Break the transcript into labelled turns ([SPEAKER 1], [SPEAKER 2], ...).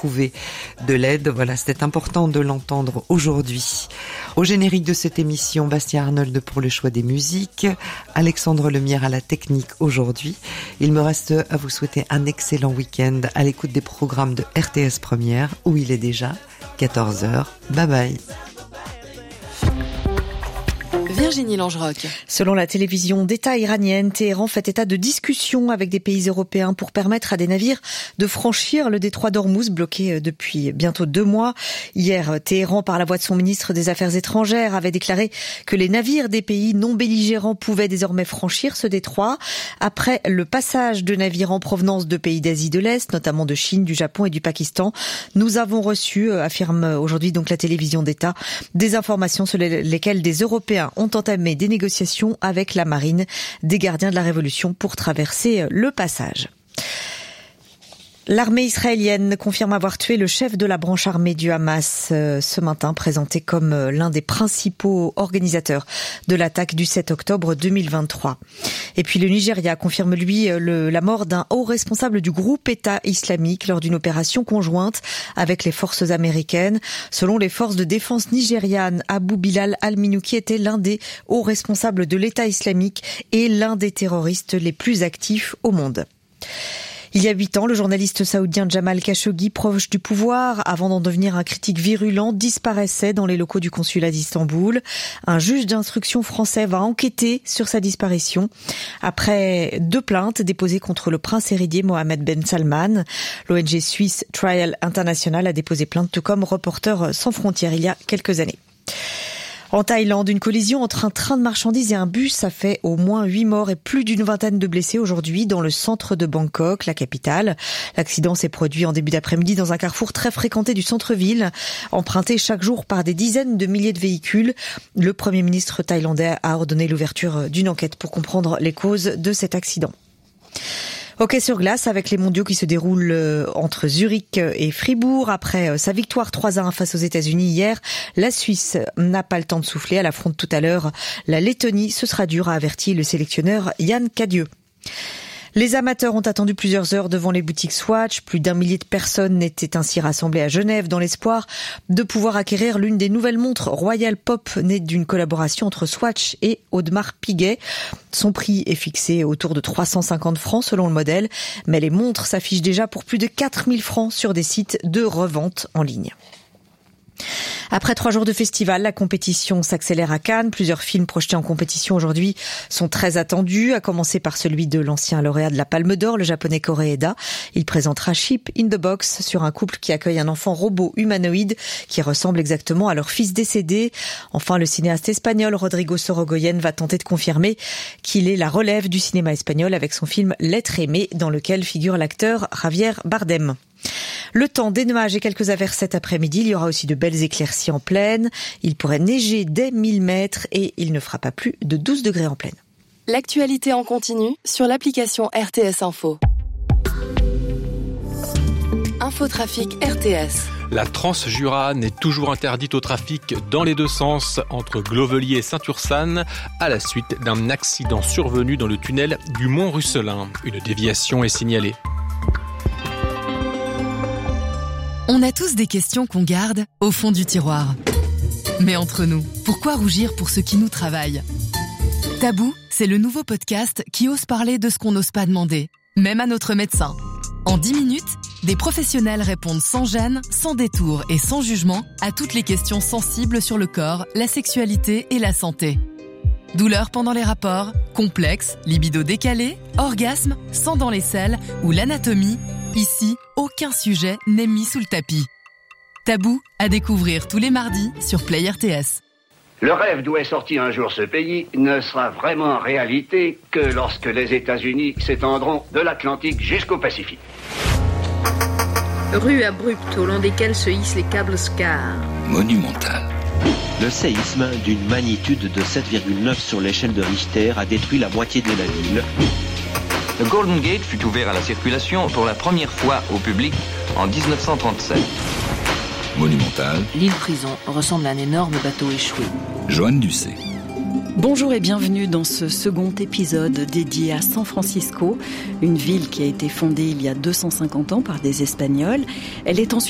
[SPEAKER 1] trouver de l'aide. Voilà, c'était important de l'entendre aujourd'hui. Au générique de cette émission, Bastien Arnold pour le choix des musiques, Alexandre Lemierre à la technique aujourd'hui. Il me reste à vous souhaiter un excellent week-end à l'écoute des programmes de RTS Première, où il est déjà 14h. Bye bye.
[SPEAKER 2] Virginie Langerock.
[SPEAKER 3] Selon la télévision d'État iranienne, Téhéran fait état de discussions avec des pays européens pour permettre à des navires de franchir le détroit d'Ormuz, bloqué depuis bientôt 2 mois. Hier, Téhéran, par la voix de son ministre des Affaires étrangères, avait déclaré que les navires des pays non belligérants pouvaient désormais franchir ce détroit. Après le passage de navires en provenance de pays d'Asie de l'Est, notamment de Chine, du Japon et du Pakistan, nous avons reçu, affirme aujourd'hui donc la télévision d'État, des informations sur lesquelles des Européens ont entamé des négociations avec la marine des gardiens de la Révolution pour traverser le passage. L'armée israélienne confirme avoir tué le chef de la branche armée du Hamas ce matin, présenté comme l'un des principaux organisateurs de l'attaque du 7 octobre 2023. Et puis le Nigeria confirme lui la mort d'un haut responsable du groupe État islamique lors d'une opération conjointe avec les forces américaines. Selon les forces de défense nigérianes, Abu Bilal al-Minouki était l'un des hauts responsables de l'État islamique et l'un des terroristes les plus actifs au monde. Il y a 8 ans, le journaliste saoudien Jamal Khashoggi, proche du pouvoir, avant d'en devenir un critique virulent, disparaissait dans les locaux du consulat d'Istanbul. Un juge d'instruction français va enquêter sur sa disparition après 2 plaintes déposées contre le prince héritier Mohammed Ben Salman. L'ONG suisse Trial International a déposé plainte, tout comme Reporters sans frontières il y a quelques années. En Thaïlande, une collision entre un train de marchandises et un bus a fait au moins 8 morts et plus d'une vingtaine de blessés aujourd'hui dans le centre de Bangkok, la capitale. L'accident s'est produit en début d'après-midi dans un carrefour très fréquenté du centre-ville, emprunté chaque jour par des dizaines de milliers de véhicules. Le Premier ministre thaïlandais a ordonné l'ouverture d'une enquête pour comprendre les causes de cet accident. Hockey sur glace avec les mondiaux qui se déroulent entre Zurich et Fribourg. Après sa victoire 3-1 face aux États-Unis hier, la Suisse n'a pas le temps de souffler. Elle affronte tout à l'heure la Lettonie. Ce sera dur, a averti le sélectionneur Yann Cadieux. Les amateurs ont attendu plusieurs heures devant les boutiques Swatch. Plus d'1 millier de personnes étaient ainsi rassemblées à Genève dans l'espoir de pouvoir acquérir l'une des nouvelles montres Royal Pop nées d'une collaboration entre Swatch et Audemars Piguet. Son prix est fixé autour de 350 francs selon le modèle, mais les montres s'affichent déjà pour plus de 4000 francs sur des sites de revente en ligne. Après 3 jours de festival, la compétition s'accélère à Cannes. Plusieurs films projetés en compétition aujourd'hui sont très attendus, à commencer par celui de l'ancien lauréat de la Palme d'Or, le japonais Koreeda. Il présentera Chip in the Box sur un couple qui accueille un enfant robot humanoïde qui ressemble exactement à leur fils décédé. Enfin, le cinéaste espagnol Rodrigo Sorogoyen va tenter de confirmer qu'il est la relève du cinéma espagnol avec son film L'être aimé, dans lequel figure l'acteur Javier Bardem. Le temps, des nuages et quelques averses cet après-midi. Il y aura aussi de belles éclaircies en plaine. Il pourrait neiger dès 1000 mètres et il ne fera pas plus de 12 degrés en plaine.
[SPEAKER 2] L'actualité en continu sur l'application RTS Info. Infotrafic RTS.
[SPEAKER 4] La Transjurane est toujours interdite au trafic dans les 2 sens entre Glovelier et Saint-Ursanne à la suite d'un accident survenu dans le tunnel du Mont-Russelin. Une déviation est signalée.
[SPEAKER 5] On a tous des questions qu'on garde au fond du tiroir. Mais entre nous, pourquoi rougir pour ce qui nous travaille ? Tabou, c'est le nouveau podcast qui ose parler de ce qu'on n'ose pas demander, même à notre médecin. En 10 minutes, des professionnels répondent sans gêne, sans détour et sans jugement à toutes les questions sensibles sur le corps, la sexualité et la santé. Douleurs pendant les rapports, complexes, libido décalé, orgasme, sang dans les selles ou l'anatomie, ici, aucun sujet n'est mis sous le tapis. Tabou à découvrir tous les mardis sur Play RTS.
[SPEAKER 6] Le rêve d'où est sorti un jour ce pays ne sera vraiment réalité que lorsque les États-Unis s'étendront de l'Atlantique jusqu'au Pacifique.
[SPEAKER 7] Rues abruptes au long desquelles se hissent les câbles SCAR.
[SPEAKER 8] Monumental. Le séisme d'une magnitude de 7,9 sur l'échelle de Richter a détruit la moitié de la ville.
[SPEAKER 9] Le Golden Gate fut ouvert à la circulation pour la première fois au public en 1937.
[SPEAKER 8] Monumental.
[SPEAKER 7] L'île Prison ressemble à un énorme bateau échoué.
[SPEAKER 8] Joanne Ducé.
[SPEAKER 10] Bonjour et bienvenue dans ce second épisode dédié à San Francisco, une ville qui a été fondée il y a 250 ans par des Espagnols. Elle est ensuite